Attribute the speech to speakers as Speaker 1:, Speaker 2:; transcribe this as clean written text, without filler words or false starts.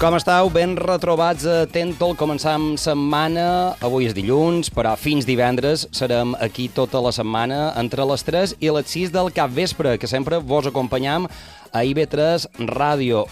Speaker 1: Com estàu? Ben retrobats a Tentol. Començam setmana. Avui és dilluns, però fins divendres serem aquí tota la setmana entre les 3 i les 6 del capvespre, que sempre vos acompanyam a IB3 Ràdio.